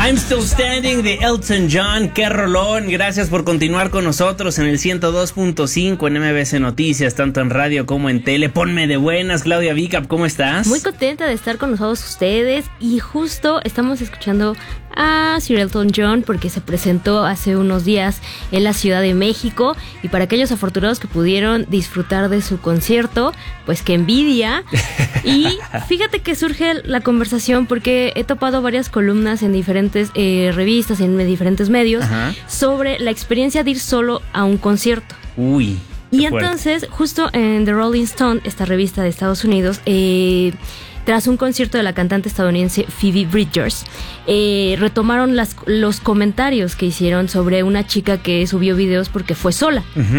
I'm Still Standing de Elton John. Qué rolón. Gracias por continuar con nosotros en el 102.5 en MBC Noticias, tanto en radio como en tele. Ponme de buenas, Claudia Vicap, ¿cómo estás? Muy contenta de estar con todos ustedes y justo estamos escuchando a Sir Elton John porque se presentó hace unos días en la Ciudad de México, y para aquellos afortunados que pudieron disfrutar de su concierto, pues qué envidia. Y fíjate que surge la conversación porque he topado varias columnas en diferentes revistas, en diferentes medios, sobre la experiencia de ir solo a un concierto. Uy. Y entonces, justo en The Rolling Stone, esta revista de Estados Unidos, tras un concierto de la cantante estadounidense Phoebe Bridgers, retomaron los comentarios que hicieron sobre una chica que subió videos porque fue sola.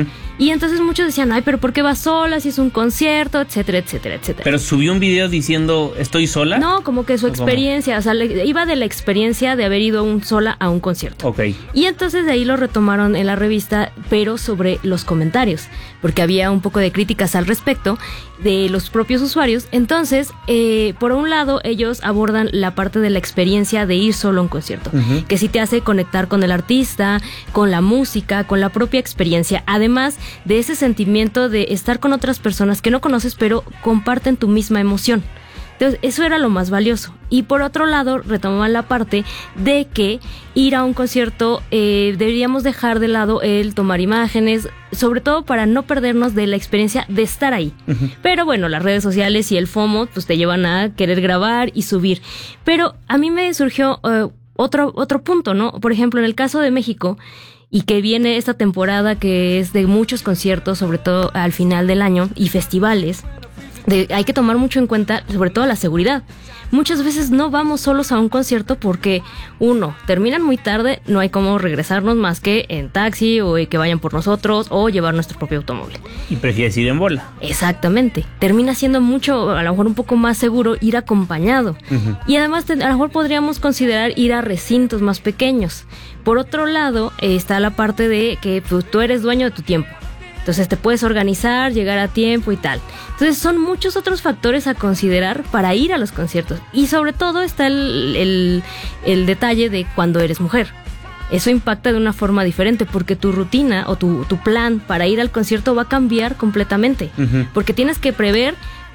Y entonces muchos decían, ay, pero ¿por qué vas sola si es un concierto? Etcétera, etcétera, etcétera. ¿Pero subió un video diciendo, estoy sola? No, como que su experiencia, o sea, iba de la experiencia de haber ido sola a un concierto. Ok. Y entonces de ahí lo retomaron en la revista, pero sobre los comentarios, porque había un poco de críticas al respecto de los propios usuarios. Entonces, por un lado, ellos abordan la parte de la experiencia de ir solo a un concierto, que sí te hace conectar con el artista, con la música, con la propia experiencia, además de ese sentimiento de estar con otras personas que no conoces, pero comparten tu misma emoción. Entonces, eso era lo más valioso. Y por otro lado, retomaban la parte de que ir a un concierto, deberíamos dejar de lado el tomar imágenes, sobre todo para no perdernos de la experiencia de estar ahí. Pero bueno, las redes sociales y el FOMO pues te llevan a querer grabar y subir. Pero a mí me surgió otro punto, ¿no? Por ejemplo, en el caso de México, y que viene esta temporada que es de muchos conciertos, sobre todo al final del año, y festivales, hay que tomar mucho en cuenta, sobre todo la seguridad. Muchas veces no vamos solos a un concierto porque, uno, terminan muy tarde, no hay cómo regresarnos más que en taxi o que vayan por nosotros o llevar nuestro propio automóvil. Y prefieres ir en bola. Exactamente. Termina siendo mucho, a lo mejor un poco más seguro ir acompañado. Y además, a lo mejor podríamos considerar ir a recintos más pequeños. Por otro lado, está la parte de que pues, tú eres dueño de tu tiempo. Entonces te puedes organizar, llegar a tiempo y tal. Entonces son muchos otros factores a considerar para ir a los conciertos. Y sobre todo está el detalle de cuando eres mujer. Eso impacta de una forma diferente porque tu rutina o tu plan para ir al concierto va a cambiar completamente. Porque tienes que prever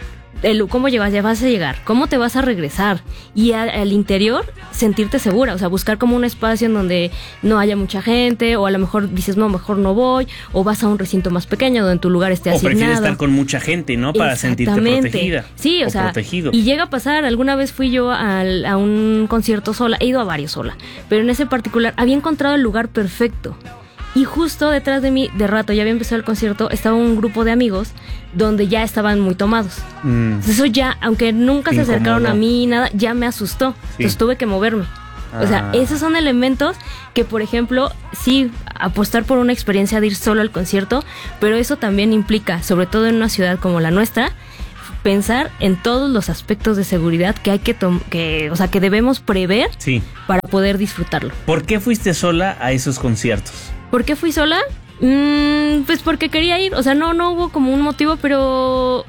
cómo ya vas a llegar, cómo te vas a regresar, y al interior sentirte segura, o sea, buscar como un espacio en donde no haya mucha gente, o a lo mejor dices, no, mejor no voy, o vas a un recinto más pequeño donde tu lugar esté asignado. O prefieres estar con mucha gente, ¿no? Para sentirte protegida. Sí, o sea, protegido. Y llega a pasar, alguna vez fui yo a un concierto sola, he ido a varios sola, pero en ese particular había encontrado el lugar perfecto. Y justo detrás de mí, de rato, ya había empezado el concierto, estaba un grupo de amigos donde ya estaban muy tomados. Entonces eso ya, aunque nunca se acercaron a mí, nada, ya me asustó. Entonces tuve que moverme. O sea, esos son elementos que, por ejemplo, sí, apostar por una experiencia de ir solo al concierto, pero eso también implica, sobre todo en una ciudad como la nuestra, pensar en todos los aspectos de seguridad que hay que debemos prever para poder disfrutarlo. ¿Por qué fuiste sola a esos conciertos? ¿Por qué fui sola? Pues porque quería ir, o sea, no hubo como un motivo, pero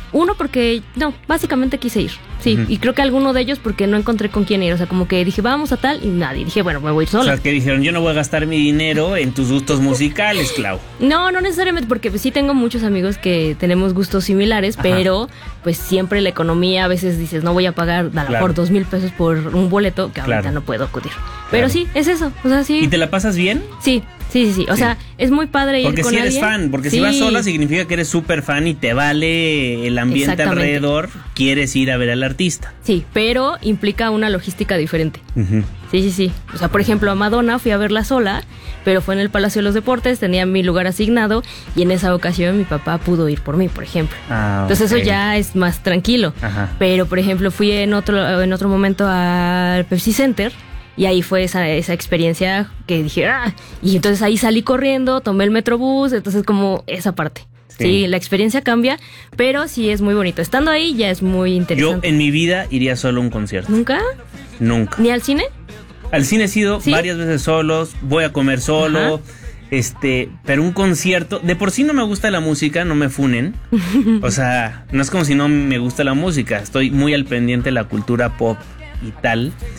básicamente quise ir, sí, y creo que alguno de ellos porque no encontré con quién ir, o sea, como que dije, vamos a tal, y nadie, dije, bueno, me voy a ir sola. O sea, que dijeron, yo no voy a gastar mi dinero en tus gustos musicales, Clau. No necesariamente, porque pues, sí tengo muchos amigos que tenemos gustos similares, pero pues siempre la economía, a veces dices, no voy a pagar a lo mejor 2,000 pesos por un boleto, que ahorita no puedo acudir. Pero sí, es eso, o sea, sí. ¿Y te la pasas bien? Sí. O sea, es muy padre ir porque con alguien. Porque si eres fan, porque si vas sola significa que eres súper fan y te vale el ambiente alrededor, quieres ir a ver al artista. Sí, pero implica una logística diferente. Sí. O sea, por ejemplo, a Madonna fui a verla sola, pero fue en el Palacio de los Deportes, tenía mi lugar asignado y en esa ocasión mi papá pudo ir por mí, por ejemplo. Entonces eso ya es más tranquilo. Pero, por ejemplo, fui en otro momento al Pepsi Center. Y ahí fue esa experiencia que dije, y entonces ahí salí corriendo, tomé el Metrobús, entonces como esa parte. Sí, la experiencia cambia, pero sí es muy bonito. Estando ahí ya es muy interesante. Yo en mi vida iría solo a un concierto. ¿Nunca? Nunca. ¿Ni al cine? Al cine he ido varias veces solos, voy a comer solo, pero un concierto, de por sí no me gusta la música, no me funen. O sea, no es como si no me gusta la música, estoy muy al pendiente de la cultura pop y tal.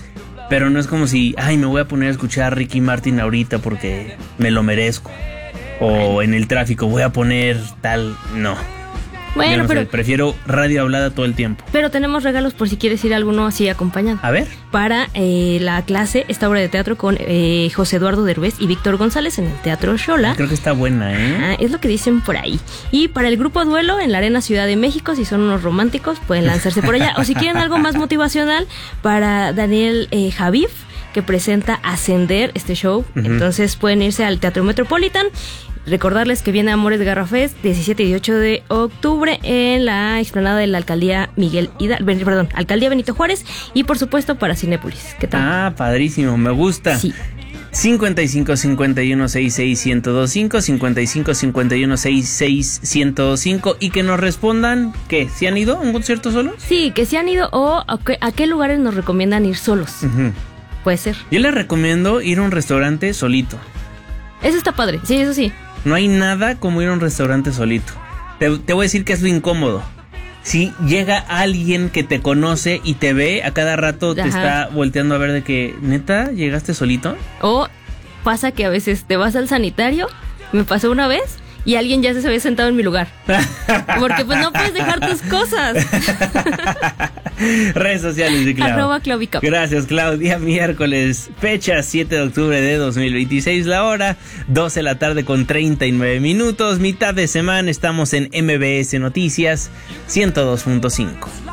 pero no es como si, me voy a poner a escuchar a Ricky Martin ahorita porque me lo merezco. O en el tráfico voy a poner tal, no. Bueno, pero prefiero radio hablada todo el tiempo. Pero tenemos regalos por si quieres ir a alguno así acompañado. A ver. Para la clase, esta obra de teatro con José Eduardo Derbez y Víctor González en el Teatro Xola. Creo que está buena, ¿eh? Es lo que dicen por ahí. Y para el grupo Duelo en la Arena Ciudad de México, si son unos románticos, pueden lanzarse por allá. O si quieren algo más motivacional, para Daniel Javif, que presenta Ascender, este show. Entonces pueden irse al Teatro Metropolitan. Recordarles que viene Amores de Garra Fest 17 y 18 de octubre en la explanada de la Alcaldía Alcaldía Benito Juárez, y por supuesto para Cinépolis. ¿Qué tal? Padrísimo, me gusta. Sí. 55 51 66 1025, 55 51 66 1025, y que nos respondan ¿qué? ¿Si han ido a un concierto solos? Sí, que si han ido, o a qué lugares nos recomiendan ir solos. Puede ser. Yo les recomiendo ir a un restaurante solito. Eso está padre, sí, eso sí. No hay nada como ir a un restaurante solito. Te voy a decir que es lo incómodo. Si llega alguien que te conoce y te ve, a cada rato te está volteando a ver de que, ¿neta llegaste solito? O pasa que a veces te vas al sanitario, me pasó una vez, y alguien ya se había sentado en mi lugar. Porque pues no puedes dejar tus cosas. Redes sociales de Clau. @Claudica. Gracias, Claudia. Miércoles, fecha 7 de octubre de 2026, la hora 12 de la tarde con 39 minutos. Mitad de semana, estamos en MBS Noticias 102.5.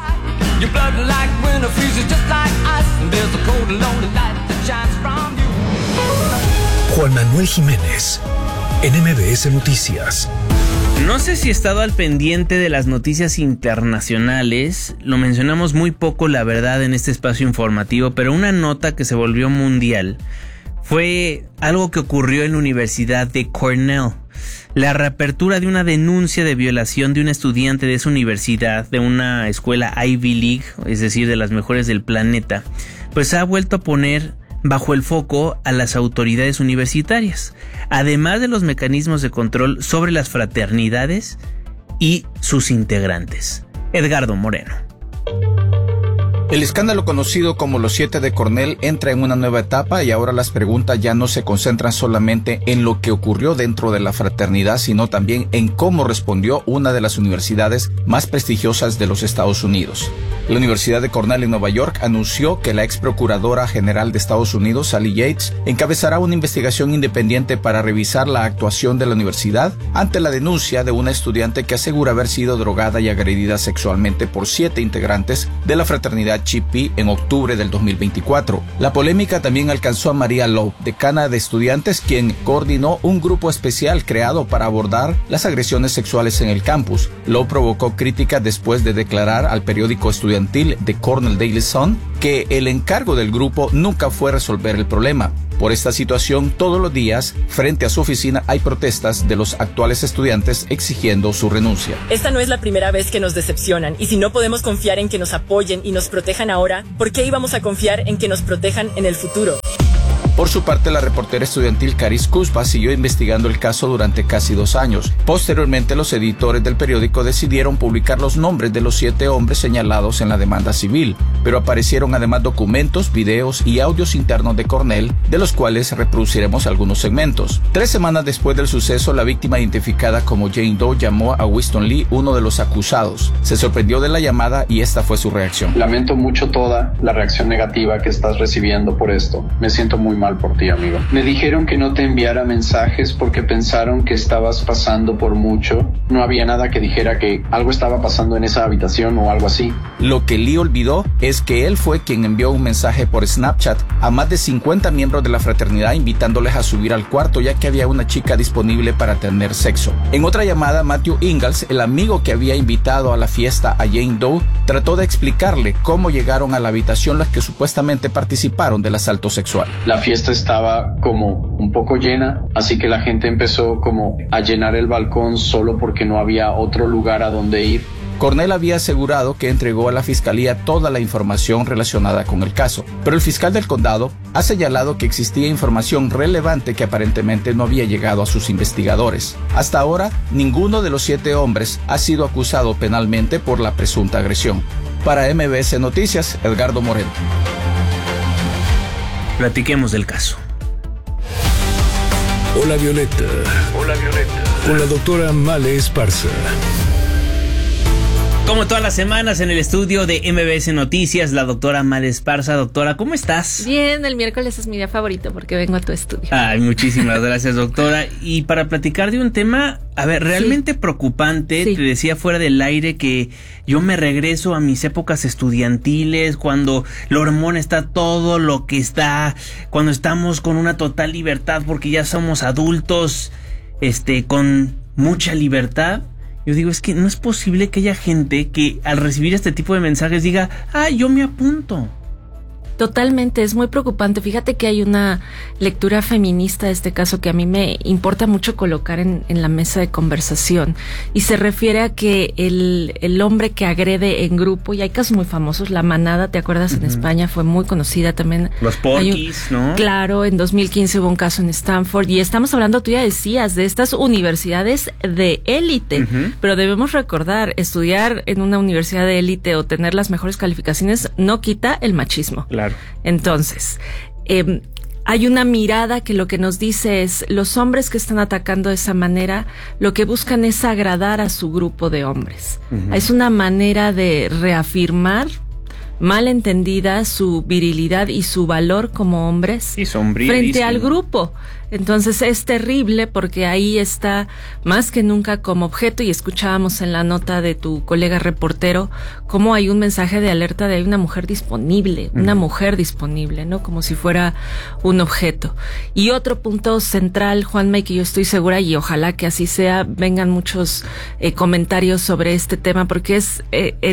Juan Manuel Jiménez en MBS Noticias. No sé si he estado al pendiente de las noticias internacionales, lo mencionamos muy poco, la verdad, en este espacio informativo, pero una nota que se volvió mundial fue algo que ocurrió en la Universidad de Cornell. La reapertura de una denuncia de violación de un estudiante de esa universidad, de una escuela Ivy League, es decir, de las mejores del planeta, pues ha vuelto a poner bajo el foco a las autoridades universitarias, además de los mecanismos de control sobre las fraternidades y sus integrantes. Edgardo Moreno. El escándalo conocido como los 7 de Cornell entra en una nueva etapa y ahora las preguntas ya no se concentran solamente en lo que ocurrió dentro de la fraternidad, sino también en cómo respondió una de las universidades más prestigiosas de los Estados Unidos. La Universidad de Cornell en Nueva York anunció que la ex procuradora general de Estados Unidos, Sally Yates, encabezará una investigación independiente para revisar la actuación de la universidad ante la denuncia de una estudiante que asegura haber sido drogada y agredida sexualmente por 7 integrantes de la fraternidad Chi Pi en octubre del 2024. La polémica también alcanzó a María Lowe, decana de estudiantes, quien coordinó un grupo especial creado para abordar las agresiones sexuales en el campus. Lowe provocó críticas después de declarar al periódico estudiantil The Cornell Daily Sun que el encargo del grupo nunca fue resolver el problema. Por esta situación, todos los días, frente a su oficina, hay protestas de los actuales estudiantes exigiendo su renuncia. Esta no es la primera vez que nos decepcionan, y si no podemos confiar en que nos apoyen y nos protejan ahora, ¿por qué íbamos a confiar en que nos protejan en el futuro? Por su parte, la reportera estudiantil Caris Cuspa siguió investigando el caso durante casi 2 años. Posteriormente, los editores del periódico decidieron publicar los nombres de los 7 hombres señalados en la demanda civil, pero aparecieron además documentos, videos y audios internos de Cornell, de los cuales reproduciremos algunos segmentos. 3 semanas después del suceso, la víctima identificada como Jane Doe llamó a Winston Lee, uno de los acusados. Se sorprendió de la llamada y esta fue su reacción. Lamento mucho toda la reacción negativa que estás recibiendo por esto. Me siento muy mal por ti, amigo. Me dijeron que no te enviara mensajes porque pensaron que estabas pasando por mucho. No había nada que dijera que algo estaba pasando en esa habitación o algo así. Lo que Lee olvidó es que él fue quien envió un mensaje por Snapchat a más de 50 miembros de la fraternidad invitándoles a subir al cuarto, ya que había una chica disponible para tener sexo. En otra llamada, Matthew Ingalls, el amigo que había invitado a la fiesta a Jane Doe, trató de explicarle cómo llegaron a la habitación las que supuestamente participaron del asalto sexual. La fiesta estaba como un poco llena, así que la gente empezó como a llenar el balcón solo porque no había otro lugar a donde ir. Cornell había asegurado que entregó a la fiscalía toda la información relacionada con el caso, pero el fiscal del condado ha señalado que existía información relevante que aparentemente no había llegado a sus investigadores. Hasta ahora, ninguno de los 7 hombres ha sido acusado penalmente por la presunta agresión. Para MBS Noticias, Edgardo Moreno. Platiquemos del caso. Hola Violeta. Hola Violeta. Con la doctora Male Esparza. Como todas las semanas en el estudio de MBS Noticias, la doctora Male Esparza. Doctora, ¿cómo estás? Bien, el miércoles es mi día favorito porque vengo a tu estudio. Ay, muchísimas gracias, doctora. Y para platicar de un tema, realmente preocupante, te decía fuera del aire que yo me regreso a mis épocas estudiantiles, cuando la hormona está todo lo que está, cuando estamos con una total libertad porque ya somos adultos, con mucha libertad. Yo digo, es que no es posible que haya gente que al recibir este tipo de mensajes diga, yo me apunto. Totalmente, es muy preocupante. Fíjate que hay una lectura feminista de este caso que a mí me importa mucho colocar en la mesa de conversación, y se refiere a que el hombre que agrede en grupo, y hay casos muy famosos, la manada, ¿te acuerdas? En España fue muy conocida también. Los porquis, ¿no? Claro, en 2015 hubo un caso en Stanford, y estamos hablando, tú ya decías, de estas universidades de élite, pero debemos recordar, estudiar en una universidad de élite o tener las mejores calificaciones no quita el machismo. Claro. Entonces, hay una mirada que lo que nos dice es, los hombres que están atacando de esa manera, lo que buscan es agradar a su grupo de hombres. Es una manera de reafirmar, mal entendida, su virilidad y su valor como hombres frente al grupo. Entonces es terrible porque ahí está más que nunca como objeto, y escuchábamos en la nota de tu colega reportero cómo hay un mensaje de alerta de hay una mujer disponible, ¿no? Como si fuera un objeto. Y otro punto central, Juanma, y que yo estoy segura, y ojalá que así sea, vengan muchos comentarios sobre este tema, porque es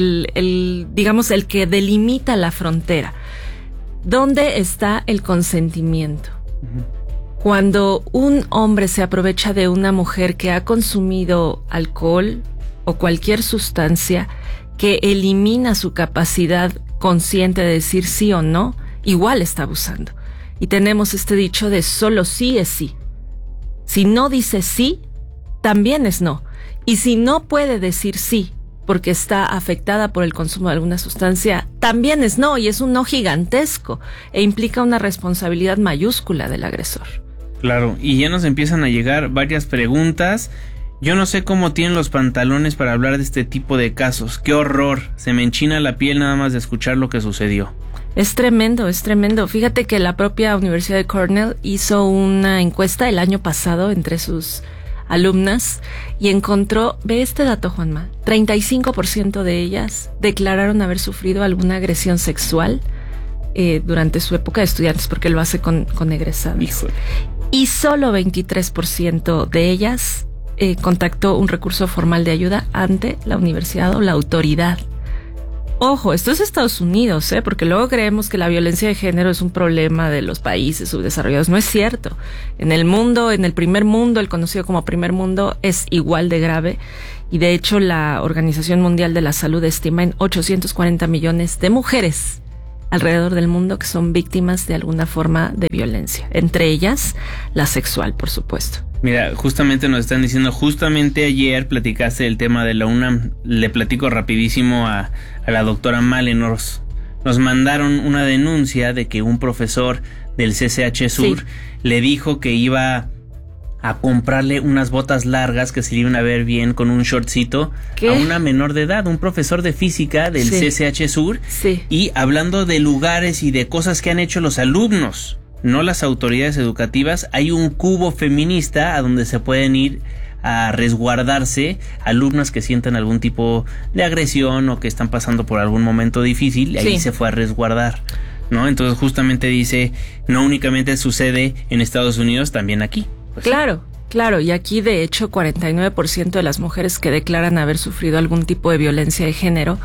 digamos, el que delimita la frontera. ¿Dónde está el consentimiento? Cuando un hombre se aprovecha de una mujer que ha consumido alcohol o cualquier sustancia que elimina su capacidad consciente de decir sí o no, igual está abusando. Y tenemos este dicho de solo sí es sí. Si no dice sí, también es no. Y si no puede decir sí porque está afectada por el consumo de alguna sustancia, también es no, y es un no gigantesco e implica una responsabilidad mayúscula del agresor. Claro, y ya nos empiezan a llegar varias preguntas. Yo no sé cómo tienen los pantalones para hablar de este tipo de casos. ¡Qué horror! Se me enchina la piel nada más de escuchar lo que sucedió. Es tremendo, es tremendo. Fíjate que la propia Universidad de Cornell hizo una encuesta el año pasado entre sus alumnas y encontró, ve este dato, Juanma, 35% de ellas declararon haber sufrido alguna agresión sexual durante su época de estudiantes, porque lo hace con egresados. Híjole. Y solo 23% de ellas contactó un recurso formal de ayuda ante la universidad o la autoridad. Ojo, esto es Estados Unidos, porque luego creemos que la violencia de género es un problema de los países subdesarrollados. No es cierto. En el mundo, en el primer mundo, el conocido como primer mundo, es igual de grave. Y de hecho, la Organización Mundial de la Salud estima en 840 millones de mujeres alrededor del mundo que son víctimas de alguna forma de violencia. Entre ellas, la sexual, por supuesto. Mira, justamente nos están diciendo, justamente ayer platicaste del tema de la UNAM. Le platico rapidísimo a la doctora Male. Nos mandaron una denuncia de que un profesor del CCH Sur le dijo que iba a comprarle unas botas largas que se le iban a ver bien con un shortcito a una menor de edad, un profesor de física del CCH Sur. Y hablando de lugares y de cosas que han hecho los alumnos, no las autoridades educativas, hay un cubo feminista a donde se pueden ir a resguardarse alumnas que sientan algún tipo de agresión o que están pasando por algún momento difícil, y ahí se fue a resguardar, ¿no? Entonces justamente dice, no únicamente sucede en Estados Unidos, también aquí. Pues Claro, y aquí de hecho 49% de las mujeres que declaran haber sufrido algún tipo de violencia de género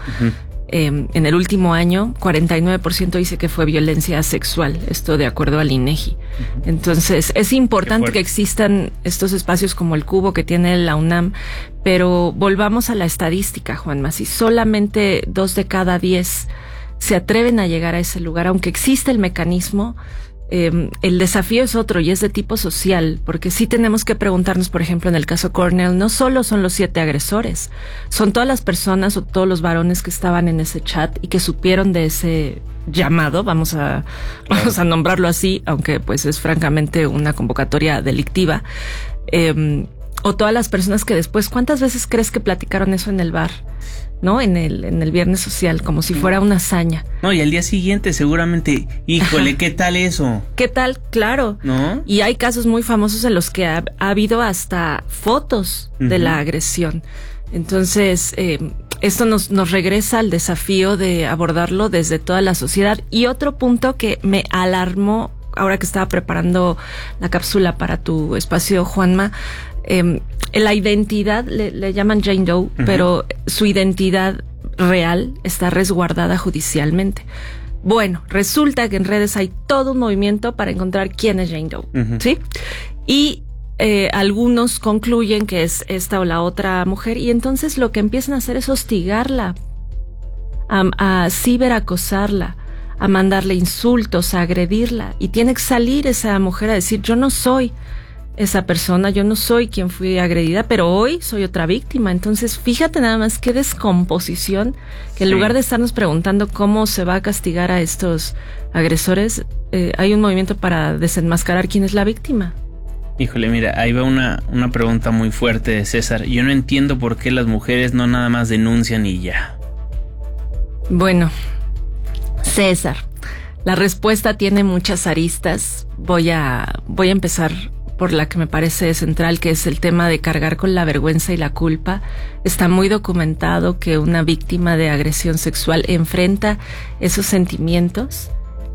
en el último año, 49% dice que fue violencia sexual, esto de acuerdo al INEGI. Entonces es importante que existan estos espacios como el cubo que tiene la UNAM, pero volvamos a la estadística, Juanma. Si solamente 2 de cada 10 se atreven a llegar a ese lugar, aunque existe el mecanismo, el desafío es otro y es de tipo social, porque sí tenemos que preguntarnos, por ejemplo, en el caso Cornell, no solo son los 7 agresores, son todas las personas o todos los varones que estaban en ese chat y que supieron de ese llamado, vamos a nombrarlo así, aunque pues es francamente una convocatoria delictiva, o todas las personas que después, ¿cuántas veces crees que platicaron eso en el bar? ¿No? En el viernes social, como si fuera una hazaña. No, y al día siguiente seguramente, híjole, Ajá. ¿qué tal eso? ¿Qué tal? Claro. ¿No? Y hay casos muy famosos en los que ha habido hasta fotos de la agresión. Entonces, esto nos regresa al desafío de abordarlo desde toda la sociedad. Y otro punto que me alarmó ahora que estaba preparando la cápsula para tu espacio, Juanma, la identidad, le llaman Jane Doe, pero su identidad real está resguardada judicialmente. Bueno, resulta que en redes hay todo un movimiento para encontrar quién es Jane Doe, ¿sí? Y algunos concluyen que es esta o la otra mujer, y entonces lo que empiezan a hacer es hostigarla, a ciberacosarla, a mandarle insultos, a agredirla, y tiene que salir esa mujer a decir: yo no soy esa persona, yo no soy quien fui agredida, pero hoy soy otra víctima. Entonces, fíjate nada más qué descomposición, que en lugar de estarnos preguntando cómo se va a castigar a estos agresores, hay un movimiento para desenmascarar quién es la víctima. Híjole, mira, ahí va una pregunta muy fuerte de César. Yo no entiendo por qué las mujeres no nada más denuncian y ya. Bueno, César, la respuesta tiene muchas aristas. Voy a empezar por la que me parece central, que es el tema de cargar con la vergüenza y la culpa. Está muy documentado que una víctima de agresión sexual enfrenta esos sentimientos,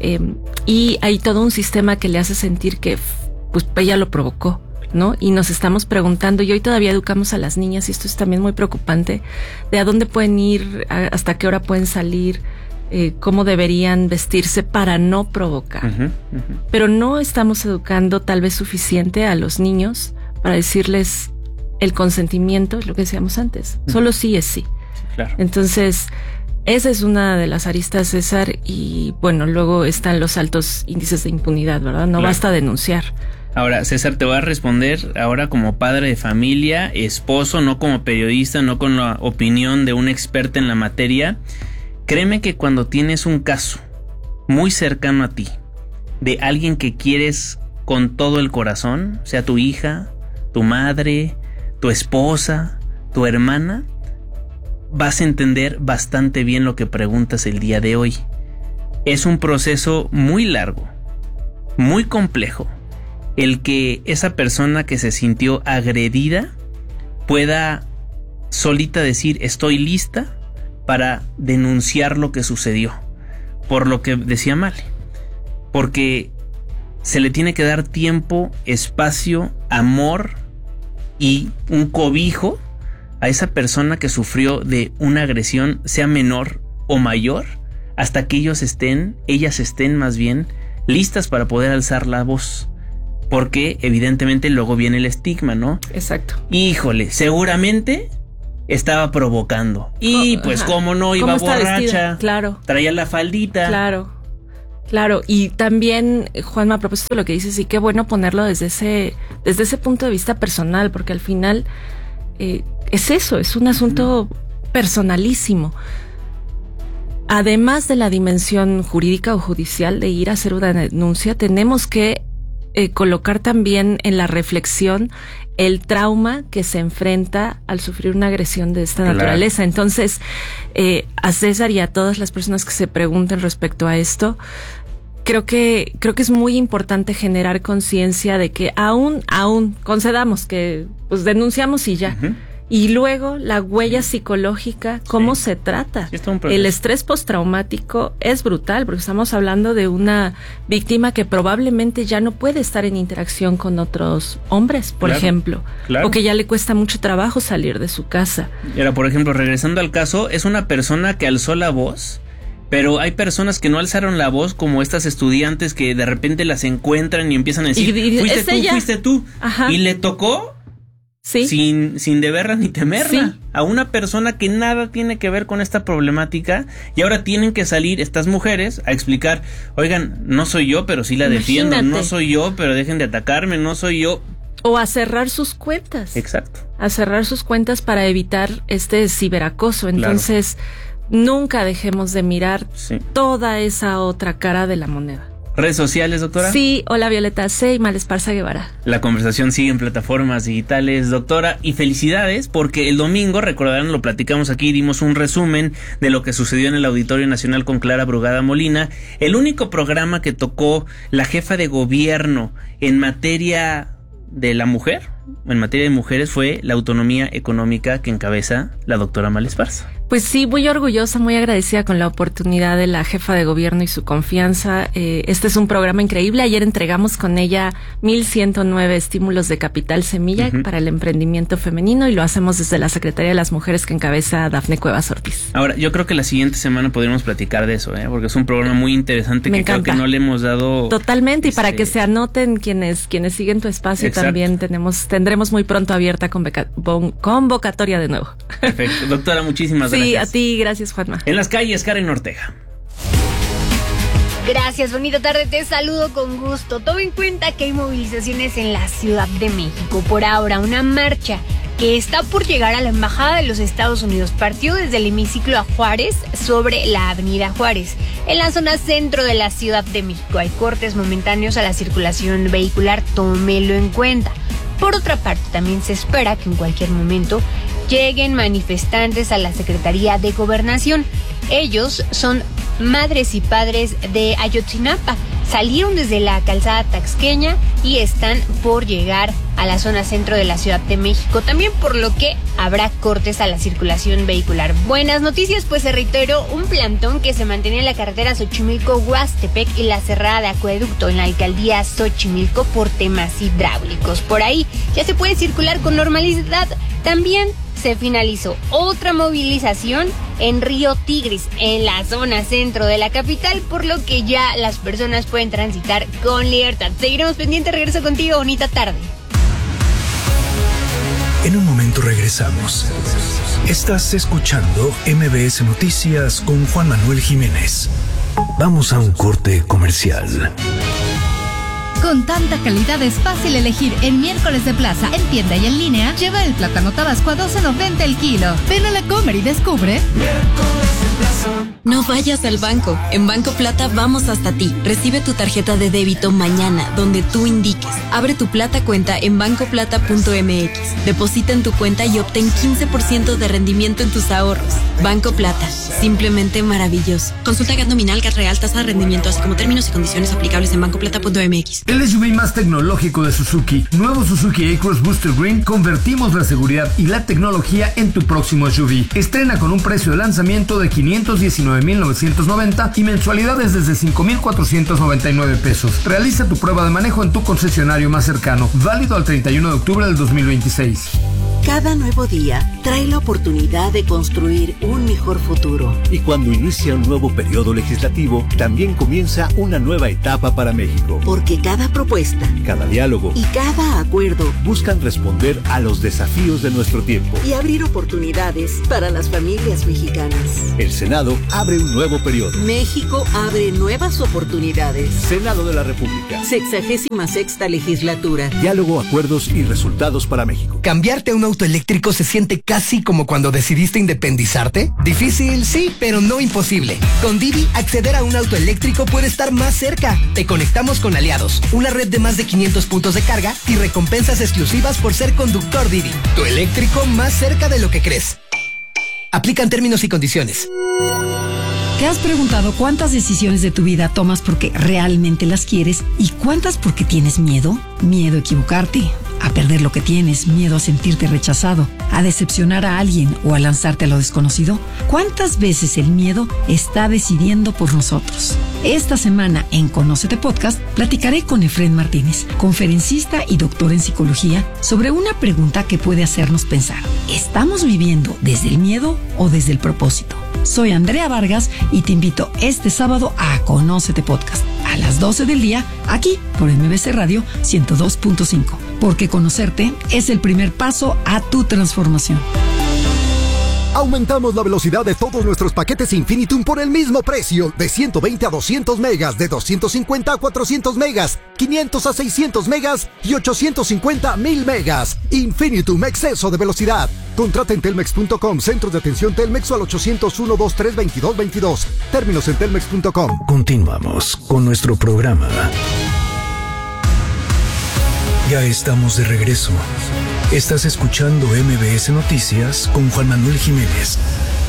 y hay todo un sistema que le hace sentir que pues ella lo provocó, ¿no? Y nos estamos preguntando, y hoy todavía educamos a las niñas, y esto es también muy preocupante, de a dónde pueden ir, hasta qué hora pueden salir, cómo deberían vestirse para no provocar. Pero no estamos educando tal vez suficiente a los niños para decirles el consentimiento, es lo que decíamos antes, solo sí es sí. Claro. Entonces, esa es una de las aristas, César, y bueno, luego están los altos índices de impunidad, ¿verdad? No basta denunciar. Ahora, César, te voy a responder ahora como padre de familia, esposo, no como periodista, no con la opinión de un experto en la materia. Créeme que cuando tienes un caso muy cercano a ti, de alguien que quieres con todo el corazón, sea tu hija, tu madre, tu esposa, tu hermana, vas a entender bastante bien lo que preguntas el día de hoy. Es un proceso muy largo, muy complejo, el que esa persona que se sintió agredida pueda solita decir: estoy lista para denunciar lo que sucedió, por lo que decía Male, porque se le tiene que dar tiempo, espacio, amor y un cobijo a esa persona que sufrió de una agresión, sea menor o mayor, hasta que ellas estén más bien listas para poder alzar la voz, porque evidentemente luego viene el estigma, ¿no? Exacto. Híjole, seguramente estaba provocando. Y pues cómo no, iba borracha. Vestida? Claro. Traía la faldita. Claro. Y también, Juanma, a propósito de lo que dices, sí, qué bueno ponerlo desde ese punto de vista personal, porque al final es eso, es un asunto personalísimo. Además de la dimensión jurídica o judicial de ir a hacer una denuncia, tenemos que colocar también en la reflexión el trauma que se enfrenta al sufrir una agresión de esta naturaleza. Entonces, a César y a todas las personas que se pregunten respecto a esto, creo que es muy importante generar conciencia de que aún concedamos que pues denunciamos y ya. Y luego la huella psicológica, cómo se trata. Sí, el estrés postraumático es brutal, porque estamos hablando de una víctima que probablemente ya no puede estar en interacción con otros hombres, por ejemplo, o que ya le cuesta mucho trabajo salir de su casa. Era, por ejemplo, regresando al caso, es una persona que alzó la voz, pero hay personas que no alzaron la voz, como estas estudiantes que de repente las encuentran y empiezan a decir: fuiste tú, Ajá. Y le tocó ¿sí? sin deberla ni temerla, sí. A una persona que nada tiene que ver con esta problemática, y ahora tienen que salir estas mujeres a explicar: oigan, no soy yo, pero sí la defiendo, no soy yo, pero dejen de atacarme, no soy yo. O a cerrar sus cuentas. Exacto. A cerrar sus cuentas para evitar este ciberacoso. Entonces, nunca dejemos de mirar toda esa otra cara de la moneda. ¿Redes sociales, doctora? Sí, hola Violeta C. y Mal Esparza Guevara. La conversación sigue en plataformas digitales, doctora, y felicidades porque el domingo, recordarán, lo platicamos aquí, dimos un resumen de lo que sucedió en el Auditorio Nacional con Clara Brugada Molina, el único programa que tocó la jefa de gobierno en materia de la mujer, en materia de mujeres, fue la autonomía económica que encabeza la doctora Mal Esparza. Pues sí, muy orgullosa, muy agradecida con la oportunidad de la jefa de gobierno y su confianza. Este es un programa increíble. Ayer entregamos con ella 1,109 estímulos de Capital Semilla para el emprendimiento femenino y lo hacemos desde la Secretaría de las Mujeres que encabeza Dafne Cuevas Ortiz. Ahora, yo creo que la siguiente semana podríamos platicar de eso, porque es un programa muy interesante que creo que no le hemos dado. Totalmente, y para que se anoten quienes siguen tu espacio. Exacto. También tendremos muy pronto abierta convocatoria de nuevo. Perfecto. Doctora, muchísimas gracias. Sí, a ti, gracias, Juanma. En las calles, Karen Ortega. Gracias, bonita tarde, te saludo con gusto. Toma en cuenta que hay movilizaciones en la Ciudad de México. Por ahora, una marcha que está por llegar a la Embajada de los Estados Unidos partió desde el hemiciclo a Juárez sobre la Avenida Juárez. En la zona centro de la Ciudad de México hay cortes momentáneos a la circulación vehicular, tómelo en cuenta. Por otra parte, también se espera que en cualquier momento lleguen manifestantes a la Secretaría de Gobernación. Ellos son madres y padres de Ayotzinapa. Salieron desde la calzada Taxqueña y están por llegar a la zona centro de la Ciudad de México, también por lo que habrá cortes a la circulación vehicular. Buenas noticias, pues se reiteró un plantón que se mantenía en la carretera Xochimilco-Huastepec y la cerrada de acueducto en la alcaldía Xochimilco por temas hidráulicos. Por ahí ya se puede circular con normalidad. También se finalizó otra movilización en Río Tigris, en la zona centro de la capital, por lo que ya las personas pueden transitar con libertad. Seguiremos pendientes, regreso contigo, bonita tarde. En un momento regresamos. Estás escuchando MBS Noticias con Juan Manuel Jiménez. Vamos a un corte comercial. Con tanta calidad es fácil elegir en Miércoles de Plaza, en tienda y en línea. Lleva el plátano tabasco a $12.90 el kilo. Ven a la Comer y descubre. No vayas al banco. En Banco Plata vamos hasta ti. Recibe tu tarjeta de débito mañana, donde tú indiques. Abre tu Plata cuenta en bancoplata.mx. Deposita en tu cuenta y obtén 15% de rendimiento en tus ahorros. Banco Plata. Simplemente maravilloso. Consulta GAT nominal, GAT real, tasa de rendimiento, así como términos y condiciones aplicables en bancoplata.mx. El SUV más tecnológico de Suzuki. Nuevo Suzuki A-Cross Booster Green. Convertimos la seguridad y la tecnología en tu próximo SUV. Estrena con un precio de lanzamiento de $519,990 y mensualidades desde $5,499. Realiza tu prueba de manejo en tu concesionario más cercano. Válido al 31 de octubre del 2026. Cada nuevo día trae la oportunidad de construir un mejor futuro. Y cuando inicia un nuevo periodo legislativo, también comienza una nueva etapa para México. Porque cada propuesta, cada diálogo y cada acuerdo buscan responder a los desafíos de nuestro tiempo y abrir oportunidades para las familias mexicanas. El Senado abre un nuevo periodo. México abre nuevas oportunidades. Senado de la República. 66ª legislatura. Diálogo, acuerdos y resultados para México. ¿Cambiarte a un auto eléctrico se siente casi como cuando decidiste independizarte? Difícil, sí, pero no imposible. Con Didi, acceder a un auto eléctrico puede estar más cerca. Te conectamos con Aliados, una red de más de 500 puntos de carga y recompensas exclusivas por ser conductor Didi. Tu eléctrico más cerca de lo que crees. Aplican términos y condiciones. ¿Te has preguntado cuántas decisiones de tu vida tomas porque realmente las quieres y cuántas porque tienes miedo? Miedo a equivocarte, a perder lo que tienes, miedo a sentirte rechazado, a decepcionar a alguien o a lanzarte a lo desconocido. ¿Cuántas veces el miedo está decidiendo por nosotros? Esta semana en Conócete Podcast platicaré con Efrén Martínez, conferencista y doctor en psicología, sobre una pregunta que puede hacernos pensar: ¿estamos viviendo desde el miedo o desde el propósito? Soy Andrea Vargas y te invito este sábado a Conócete Podcast a las 12 del día, aquí por MBC Radio 102.5, porque conocerte es el primer paso a tu transformación. Aumentamos la velocidad de todos nuestros paquetes Infinitum por el mismo precio, de 120 a 200 megas, de 250 a 400 megas, 500 a 600 megas y 850 a 1000 megas. Infinitum, exceso de velocidad. Contrata en telmex.com, centros de atención Telmex o al 801-232-2222. Términos en telmex.com. Continuamos con nuestro programa. Ya estamos de regreso. Estás escuchando MBS Noticias con Juan Manuel Jiménez.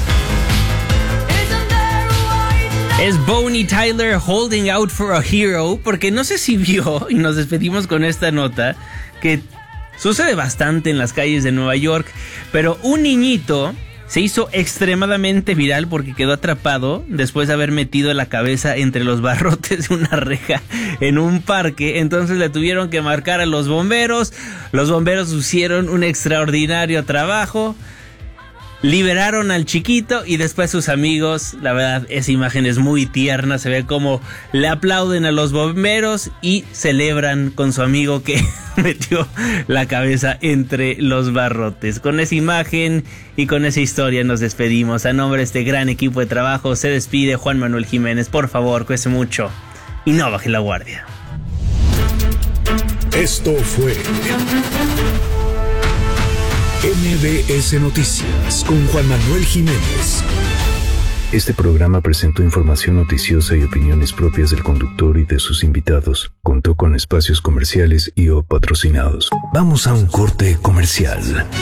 Es Bonnie Tyler Holding Out for a Hero, porque no sé si vio, y nos despedimos con esta nota, que sucede bastante en las calles de Nueva York, pero un niñito se hizo extremadamente viral porque quedó atrapado después de haber metido la cabeza entre los barrotes de una reja en un parque. Entonces le tuvieron que marcar a los bomberos. Los bomberos hicieron un extraordinario trabajo, liberaron al chiquito y después sus amigos. La verdad, esa imagen es muy tierna. Se ve como le aplauden a los bomberos y celebran con su amigo que metió la cabeza entre los barrotes. Con esa imagen y con esa historia nos despedimos. A nombre de este gran equipo de trabajo se despide Juan Manuel Jiménez. Por favor, cuídese mucho y no baje la guardia. Esto fue MBS Noticias con Juan Manuel Jiménez. Este programa presentó información noticiosa y opiniones propias del conductor y de sus invitados. Contó con espacios comerciales y o patrocinados. Vamos a un corte comercial.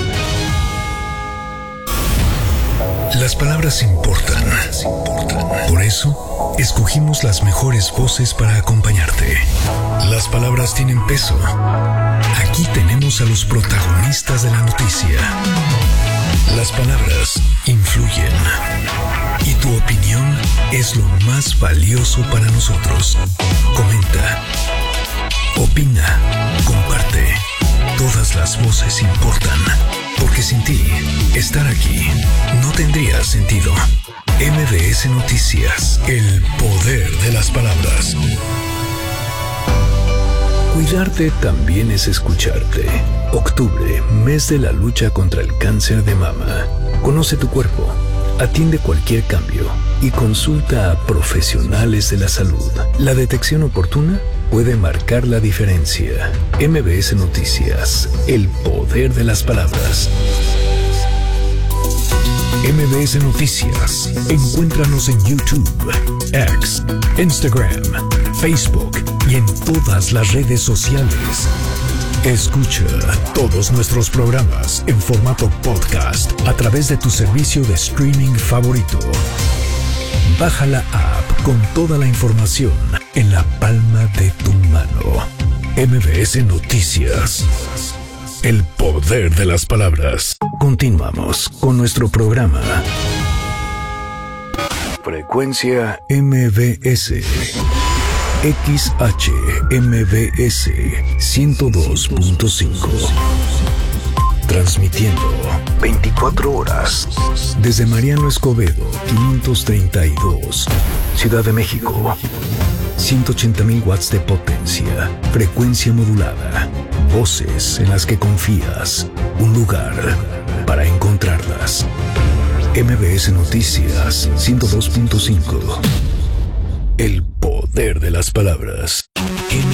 Las palabras importan. Por eso, escogimos las mejores voces para acompañarte. Las palabras tienen peso. Aquí tenemos a los protagonistas de la noticia. Las palabras influyen. Y tu opinión es lo más valioso para nosotros. Comenta. Opina. Comparte. Todas las voces importan. Porque sin ti, estar aquí no tendría sentido. MBS Noticias. El poder de las palabras. Cuidarte también es escucharte. Octubre, mes de la lucha contra el cáncer de mama. Conoce tu cuerpo, atiende cualquier cambio y consulta a profesionales de la salud. La detección oportuna puede marcar la diferencia. MBS Noticias, el poder de las palabras. MBS Noticias. Encuéntranos en YouTube, X, Instagram, Facebook y en todas las redes sociales. Escucha todos nuestros programas en formato podcast a través de tu servicio de streaming favorito. Baja la app con toda la información en la palma de tu mano. MBS Noticias. El poder de las palabras. Continuamos con nuestro programa. Frecuencia MBS. XHMBS 102.5. Transmitiendo 24 horas desde Mariano Escobedo 532, Ciudad de México. 180,000 watts de potencia, frecuencia modulada, voces en las que confías, un lugar para encontrarlas. MBS Noticias 102.5. El poder de las palabras.